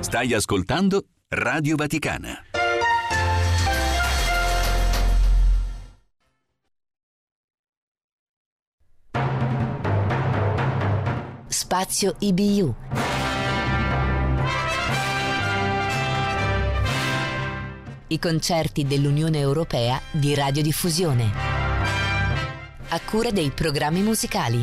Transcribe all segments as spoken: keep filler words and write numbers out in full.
Stai ascoltando Radio Vaticana. Spazio I B U. I concerti dell'Unione Europea di radiodiffusione. A cura dei programmi musicali.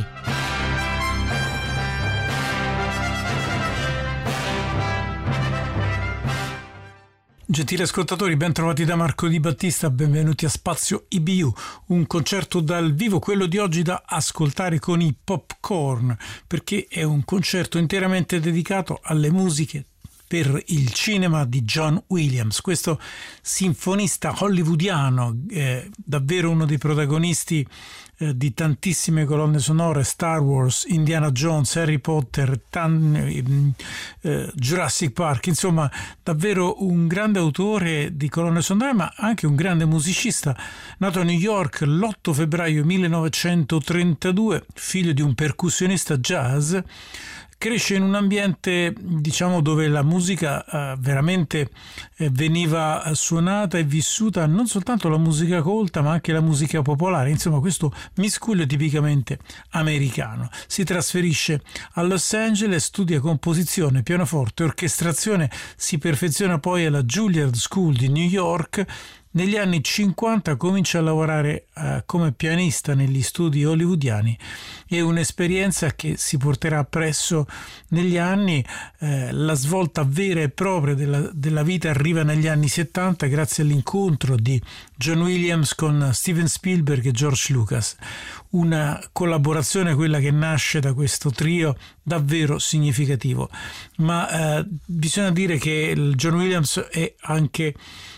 Gentili ascoltatori, ben trovati da Marco Di Battista, benvenuti a Spazio I B U, un concerto dal vivo, quello di oggi da ascoltare con i Popcorn, perché è un concerto interamente dedicato alle musiche per il cinema di John Williams, questo sinfonista hollywoodiano, eh, davvero uno dei protagonisti eh, di tantissime colonne sonore, Star Wars, Indiana Jones, Harry Potter, tan, eh, Jurassic Park, insomma davvero un grande autore di colonne sonore, ma anche un grande musicista, nato a New York l'otto febbraio millenovecentotrentadue, figlio di un percussionista jazz. Cresce in un ambiente, diciamo, dove la musica eh, veramente eh, veniva suonata e vissuta, non soltanto la musica colta ma anche la musica popolare, insomma questo miscuglio tipicamente americano. Si trasferisce a Los Angeles, studia composizione, pianoforte, orchestrazione, si perfeziona poi alla Juilliard School di New York. Negli anni cinquanta comincia a lavorare eh, come pianista negli studi hollywoodiani, e un'esperienza che si porterà appresso negli anni. Eh, la svolta vera e propria della, della vita arriva negli anni settanta grazie all'incontro di John Williams con Steven Spielberg e George Lucas, una collaborazione, quella che nasce da questo trio, davvero significativo. Ma eh, bisogna dire che John Williams è anche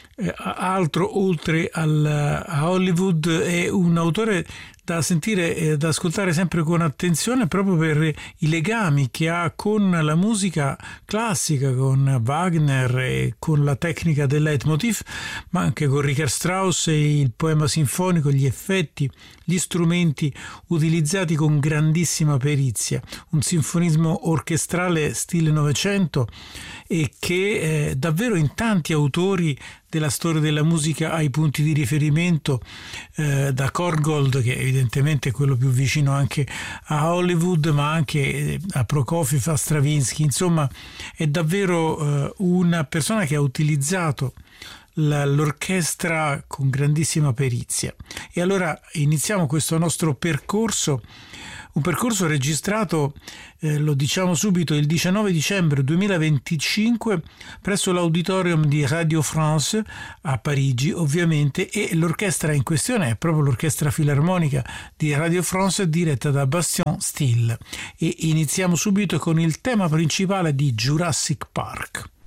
altro oltre al, a Hollywood, è un autore da sentire e da ascoltare sempre con attenzione, proprio per i legami che ha con la musica classica, con Wagner e con la tecnica del leitmotiv, ma anche con Richard Strauss e il poema sinfonico, gli effetti, gli strumenti utilizzati con grandissima perizia, un sinfonismo orchestrale stile Novecento, e che eh, davvero in tanti autori della storia della musica ha i punti di riferimento, eh, da Korngold, che evidentemente è quello più vicino anche a Hollywood, ma anche a Prokofiev, a Stravinsky. Insomma è davvero eh, una persona che ha utilizzato la, l'orchestra con grandissima perizia. E allora iniziamo questo nostro percorso, un percorso registrato, eh, lo diciamo subito, il diciannove dicembre duemilaventicinque presso l'auditorium di Radio France a Parigi, ovviamente, e l'orchestra in questione è proprio l'orchestra filarmonica di Radio France, diretta da Bastien Steele. E iniziamo subito con il tema principale di Jurassic Park.